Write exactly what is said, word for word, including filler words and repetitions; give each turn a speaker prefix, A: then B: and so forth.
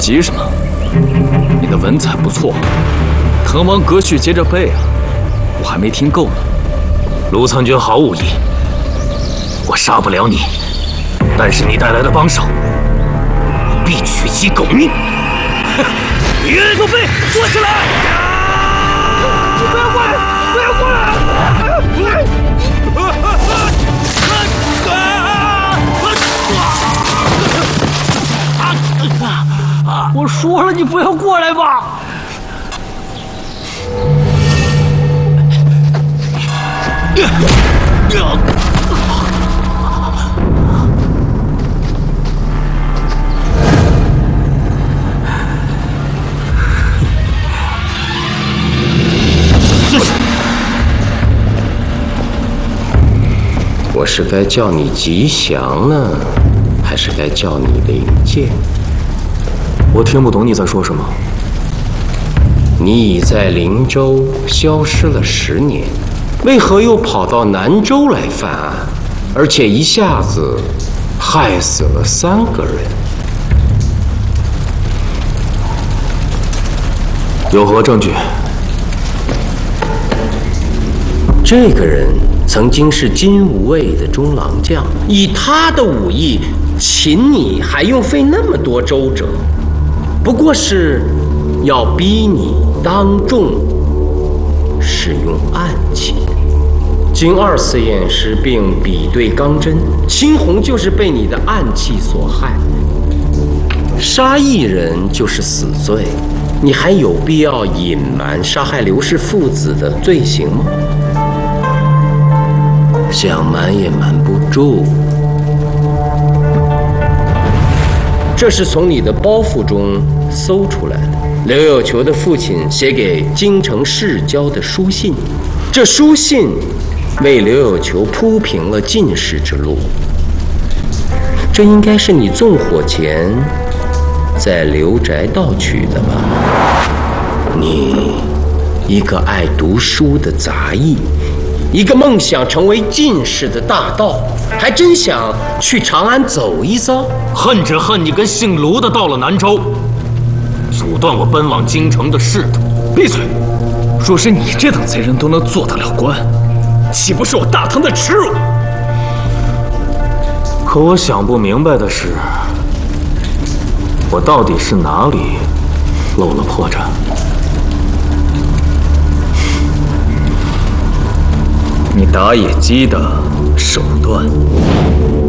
A: 急什么？你的文采不错，滕王阁序接着背啊，我还没听够呢。
B: 卢苍君毫无疑，我杀不了你，但是你带来的帮手，我必取其狗命。岳若飞，坐起来！
C: 你不要过来！不要过来！
D: 我说了，你不要过来吧！
E: 我是该叫你吉祥呢，还是该叫你灵剑？
A: 我听不懂你在说什么。
E: 你已在灵州消失了十年，为何又跑到南州来犯案，而且一下子害死了三个人？
A: 有何证据？
E: 这个人曾经是金吾卫的中郎将，以他的武艺，擒你还用费那么多周折，不过是要逼你当众使用暗器。经二次验尸并比对钢针，青红就是被你的暗器所害，杀一人就是死罪，你还有必要隐瞒杀害刘氏父子的罪行吗？想瞒也瞒不住。这是从你的包袱中搜出来的，刘有球的父亲写给京城市郊的书信。这书信为刘有球铺平了进士之路。这应该是你纵火前在刘宅盗取的吧？你一个爱读书的杂役，一个梦想成为进士的大盗，还真想去长安走一遭？
B: 恨只恨你跟姓卢的到了南州，阻断我奔往京城的仕途。
A: 闭嘴！若是你这等贼人都能做得了官，岂不是我大唐的耻辱？
B: 可我想不明白的是，我到底是哪里漏了破绽？
A: 你打野鸡的手段。